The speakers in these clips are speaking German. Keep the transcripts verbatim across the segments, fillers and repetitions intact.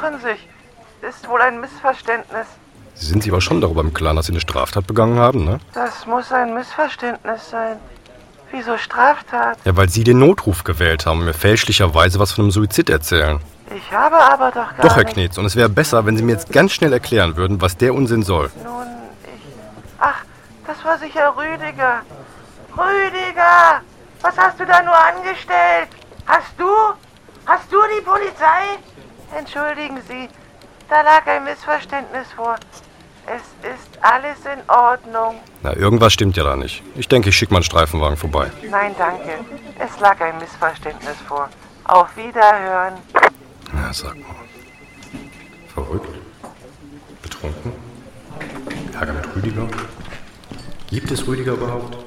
irren sich. Ist wohl ein Missverständnis. Sie sind sich aber schon darüber im Klaren, dass Sie eine Straftat begangen haben, ne? Das muss ein Missverständnis sein. Wieso Straftat? Ja, weil Sie den Notruf gewählt haben und mir fälschlicherweise was von einem Suizid erzählen. Ich habe aber doch gar Doch, Herr nicht... Knetz, und es wäre besser, wenn Sie mir jetzt ganz schnell erklären würden, was der Unsinn soll. Nun, ich... Ach, das war sicher Rüdiger. Rüdiger! Was hast du da nur angestellt? Hast du? Hast du die Polizei? Entschuldigen Sie, da lag ein Missverständnis vor. Es ist alles in Ordnung. Na, irgendwas stimmt ja da nicht. Ich denke, ich schicke mal einen Streifenwagen vorbei. Nein, danke. Es lag ein Missverständnis vor. Auf Wiederhören. Na, sag mal. Verrückt? Betrunken? Ärger mit Rüdiger? Gibt es Rüdiger überhaupt?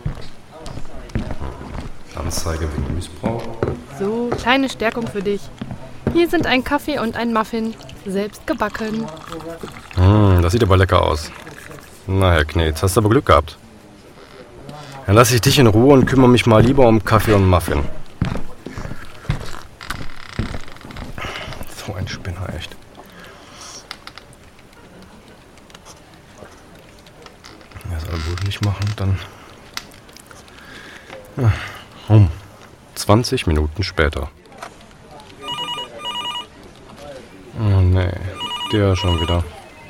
Anzeige wegen Missbrauch? So, kleine Stärkung für dich. Hier sind ein Kaffee und ein Muffin. Selbst gebacken. Mmh, das sieht aber lecker aus. Na, Herr Knetz, hast du aber Glück gehabt. Dann lasse ich dich in Ruhe und kümmere mich mal lieber um Kaffee und Muffin. So ein Spinner, echt. Ja, soll er wohl nicht machen, dann... Ja, um zwanzig Minuten später. Oh nee, der schon wieder.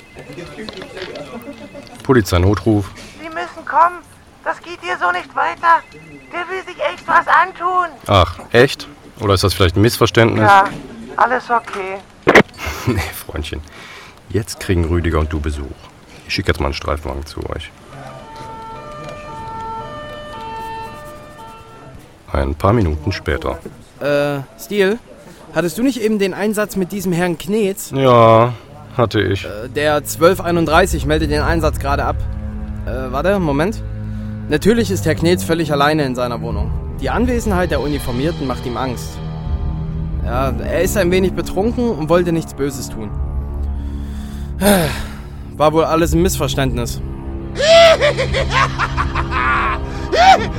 Polizeinotruf. Sie müssen kommen. Das geht hier so nicht weiter. Der will sich echt was antun. Ach, echt? Oder ist das vielleicht ein Missverständnis? Ja, alles okay. Nee, Freundchen. Jetzt kriegen Rüdiger und du Besuch. Ich schicke jetzt mal einen Streifenwagen zu euch. Ein paar Minuten später. Äh, Stiel? Hattest du nicht eben den Einsatz mit diesem Herrn Knetz? Ja, hatte ich. Äh, der zwölf einunddreißig meldet den Einsatz gerade ab. Äh, warte, Moment. Natürlich ist Herr Knetz völlig alleine in seiner Wohnung. Die Anwesenheit der Uniformierten macht ihm Angst. Ja, er ist ein wenig betrunken und wollte nichts Böses tun. War wohl alles ein Missverständnis.